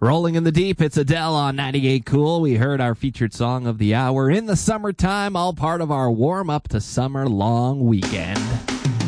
Rolling in the Deep, it's Adele on 98 Cool. We heard our featured song of the hour, In the Summertime, all part of our warm-up to summer long weekend.